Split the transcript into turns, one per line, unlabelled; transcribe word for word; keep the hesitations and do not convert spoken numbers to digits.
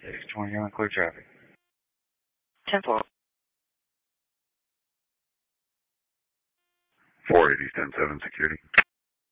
six twenty on clear traffic.
Temple.
four eighty, ten seven security.